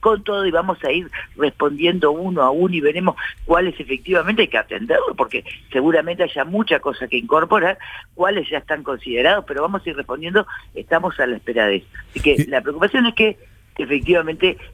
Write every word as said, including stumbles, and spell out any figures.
con todo y vamos a ir respondiendo uno a uno y veremos cuáles efectivamente hay que atenderlo, porque seguramente haya mucha cosa que incorporar, cuáles ya están considerados, pero vamos a ir respondiendo, estamos a la espera de eso. Así que la preocupación es que efectivamente